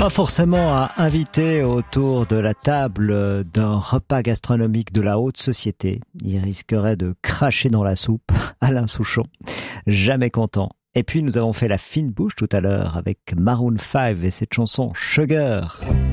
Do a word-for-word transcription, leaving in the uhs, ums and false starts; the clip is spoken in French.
Pas forcément à inviter autour de la table d'un repas gastronomique de la haute société. Il risquerait de cracher dans la soupe. Alain Souchon, jamais content. Et puis nous avons fait la fine bouche tout à l'heure avec Maroon five et cette chanson Sugar.